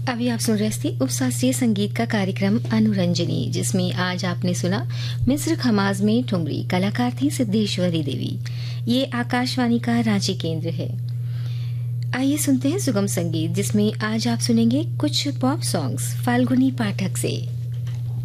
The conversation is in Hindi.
अभी आप सुन रहे थे उपशास्त्रीय संगीत का कार्यक्रम अनुरंजनी, जिसमें आज आपने सुना मिस्र खमाज में ठुमरी। कलाकार थी सिद्धेश्वरी देवी। ये आकाशवाणी का रांची केंद्र है। आइए सुनते हैं सुगम संगीत, जिसमें आज आप सुनेंगे कुछ पॉप सॉन्ग्स फाल्गुनी पाठक से।